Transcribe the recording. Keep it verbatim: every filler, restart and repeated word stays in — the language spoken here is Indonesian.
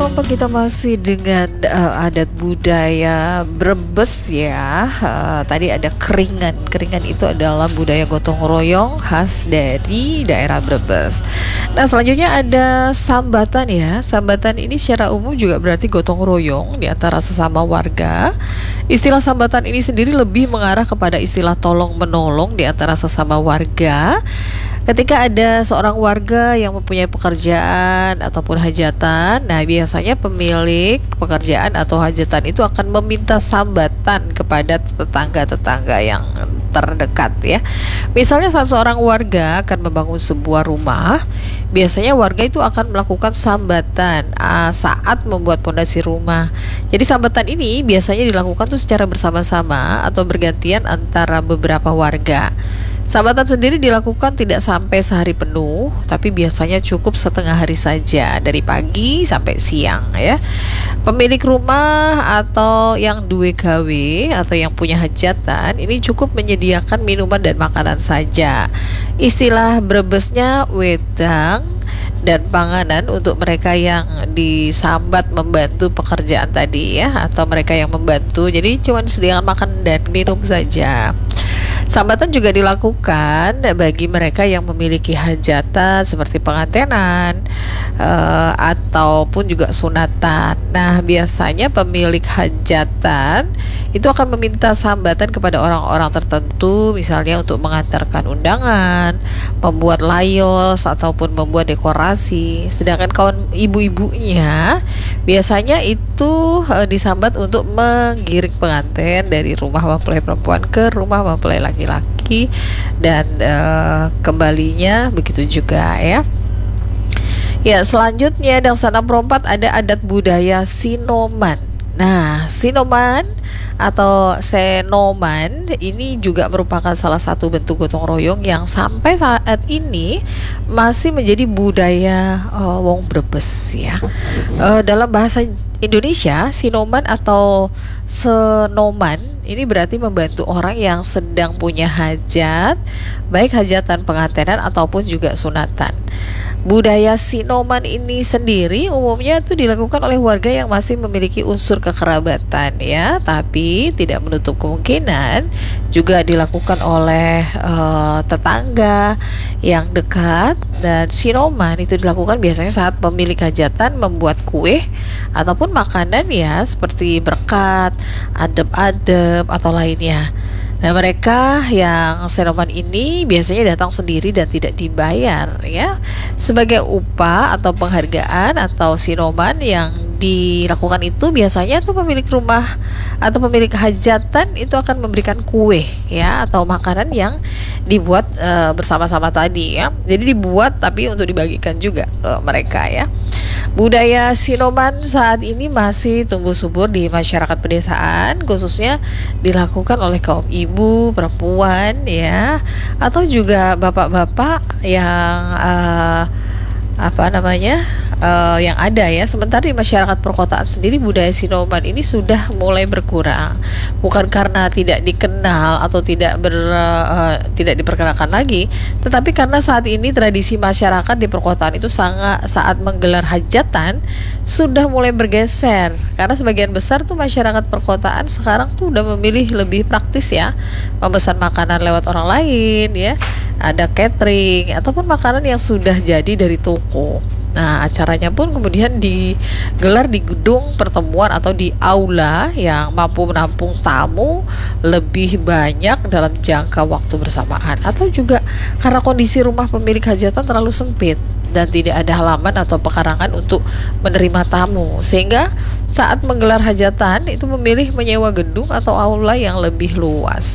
Rompak kita masih dengan uh, adat budaya Brebes ya. Uh, tadi ada keringan. Keringan itu adalah budaya gotong royong khas dari daerah Brebes. Nah, selanjutnya ada sambatan ya. Sambatan ini secara umum juga berarti gotong royong di antara sesama warga. Istilah sambatan ini sendiri lebih mengarah kepada istilah tolong menolong di antara sesama warga. Ketika ada seorang warga yang mempunyai pekerjaan ataupun hajatan, nah biasanya pemilik pekerjaan atau hajatan itu akan meminta sambatan kepada tetangga-tetangga yang terdekat ya. Misalnya saat seorang warga akan membangun sebuah rumah, biasanya warga itu akan melakukan sambatan uh, saat membuat pondasi rumah. Jadi sambatan ini biasanya dilakukan tuh secara bersama-sama atau bergantian antara beberapa warga. Sambatan sendiri dilakukan tidak sampai sehari penuh, tapi biasanya cukup setengah hari saja, dari pagi sampai siang ya. Pemilik rumah atau yang duwe gawe atau yang punya hajatan ini cukup menyediakan minuman dan makanan saja. Istilah Brebesnya wedang dan panganan untuk mereka yang disambat membantu pekerjaan tadi ya, atau mereka yang membantu. Jadi cuma disediakan makan dan minum saja. Sambatan juga dilakukan bagi mereka yang memiliki hajatan seperti pengantenan uh, ataupun juga sunatan. Nah, biasanya pemilik hajatan itu akan meminta sambatan kepada orang-orang tertentu, misalnya untuk mengantarkan undangan, membuat layos ataupun membuat dekorasi. Sedangkan kawan ibu-ibunya biasanya itu uh, disambat untuk menggiring pengantin dari rumah mempelai perempuan ke rumah mempelai laki-laki dan uh, kembalinya begitu juga ya. Ya, selanjutnya dan sana perempat ada adat budaya Sinoman. Nah, Sinoman atau Senoman ini juga merupakan salah satu bentuk gotong royong yang sampai saat ini masih menjadi budaya uh, wong Brebes ya. Uh, dalam bahasa Indonesia, Sinoman atau Senoman ini berarti membantu orang yang sedang punya hajat, baik hajatan pengantenan ataupun juga sunatan. Budaya Sinoman ini sendiri umumnya itu dilakukan oleh warga yang masih memiliki unsur kekerabatan ya, tapi tidak menutup kemungkinan juga dilakukan oleh uh, tetangga yang dekat. Dan Sinoman itu dilakukan biasanya saat pemilik hajatan membuat kue ataupun makanan ya, seperti berkat, adep-adep atau lainnya. Nah, mereka yang Senoman ini biasanya datang sendiri dan tidak dibayar ya, sebagai upah atau penghargaan. Atau Sinoman yang dilakukan itu biasanya tuh pemilik rumah atau pemilik hajatan itu akan memberikan kue ya atau makanan yang dibuat uh, bersama-sama tadi ya. Jadi dibuat tapi untuk dibagikan juga uh, mereka ya. Budaya Sinoman saat ini masih tumbuh subur di masyarakat pedesaan, khususnya dilakukan oleh kaum ibu, perempuan ya, atau juga bapak-bapak yang uh, apa namanya uh, yang ada ya. Sementara di masyarakat perkotaan sendiri budaya Sinoman ini sudah mulai berkurang, bukan karena tidak dikenal atau tidak ber, uh, tidak diperkenalkan lagi, tetapi karena saat ini tradisi masyarakat di perkotaan itu sangat saat menggelar hajatan sudah mulai bergeser, karena sebagian besar tuh masyarakat perkotaan sekarang tuh udah memilih lebih praktis ya, memesan makanan lewat orang lain ya, ada catering ataupun makanan yang sudah jadi dari toko. Nah, acaranya pun kemudian digelar di gedung pertemuan atau di aula yang mampu menampung tamu lebih banyak dalam jangka waktu bersamaan, atau juga karena kondisi rumah pemilik hajatan terlalu sempit dan tidak ada halaman atau pekarangan untuk menerima tamu, sehingga saat menggelar hajatan itu memilih menyewa gedung atau aula yang lebih luas.